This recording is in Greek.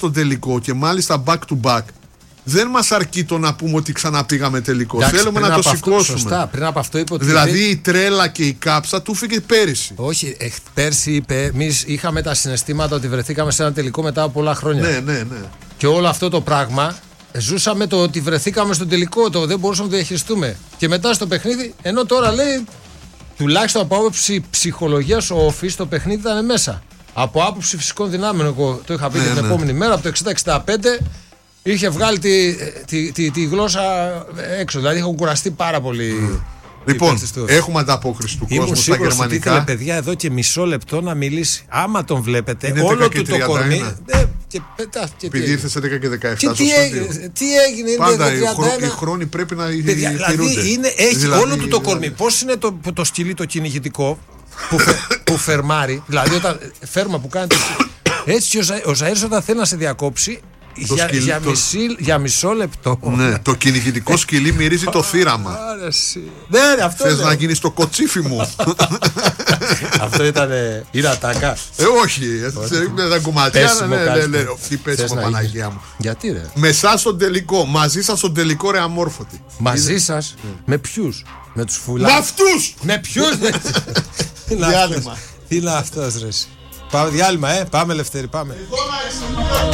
στον τελικό και μάλιστα back to back, δεν μας αρκεί το να πούμε ότι ξαναπήγαμε τελικό. Εντάξει, θέλουμε να το σηκώσουμε. Σωστά, πριν από αυτό είπε ότι. Δηλαδή η τρέλα και η κάψα του φύγε πέρυσι. Όχι, πέρσι είπε, εμείς είχαμε τα συναισθήματα ότι βρεθήκαμε σε ένα τελικό μετά από πολλά χρόνια. Ναι. Και όλο αυτό το πράγμα ζούσαμε το ότι βρεθήκαμε στον τελικό, το δεν μπορούσαμε να το διαχειριστούμε. Και μετά στο παιχνίδι, ενώ τώρα λέει, τουλάχιστον από άποψη ψυχολογίας, ο Όφης το παιχνίδι ήταν μέσα. Από άποψη φυσικών δυνάμεων, εγώ το είχα πει την επόμενη μέρα, από το 60-65. Είχε βγάλει τη γλώσσα έξω, δηλαδή έχουν κουραστεί πάρα πολύ. Λοιπόν, έχουμε ανταπόκριση του κόσμου στα γερμανικά. Ότι ήθελε, παιδιά, εδώ και μισό λεπτό να μιλήσει. Άμα τον βλέπετε, είναι όλο του το κορμί. Επειδή ήρθε σε 10 και 17. Τι έγινε, πάντα οι χρόνοι πρέπει να τηρούνται. Έχει όλο του το κορμί. Πώς είναι το σκυλί το κυνηγητικό που φερμάρει, δηλαδή όταν φέρμα που κάνει. Έτσι ο Ζαΐρης όταν θέλει να σε διακόψει. Για μισό λεπτό. Ναι, το κυνηγητικό σκυλί μυρίζει το θύραμα. Ναι, αυτό θες να γίνεις το κοτσίφι μου. Αυτό ήταν. Είναι ατάκα. Όχι, είναι τα κομμάτια. Τι πέσιμο, Παναγία μου. Γιατί ρε? Με εσάς στον τελικό, μαζί σας στον τελικό, ρε αμόρφωτη. Μαζί σας, με ποιους? Με τους φουλάδες. Με αυτούς! Με ποιους? Διάλειμμα. Τι είναι αυτός ρε? Πάμε διάλειμμα, πάμε Λευτέρη, πάμε.